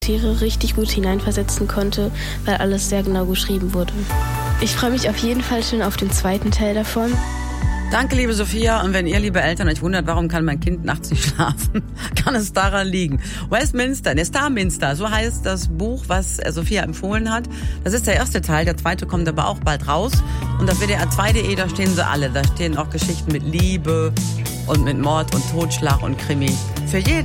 Tiere richtig gut hineinversetzen konnte, weil alles sehr genau geschrieben wurde. Ich freue mich auf jeden Fall schon auf den zweiten Teil davon. Danke, liebe Sophia. Und wenn ihr, liebe Eltern, euch wundert, warum kann mein Kind nachts nicht schlafen, kann es daran liegen. Starminster, so heißt das Buch, was Sophia empfohlen hat. Das ist der erste Teil, der zweite kommt aber auch bald raus. Und auf WDR2.de, da stehen sie alle. Da stehen auch Geschichten mit Liebe und mit Mord und Totschlag und Krimi. Für jeden.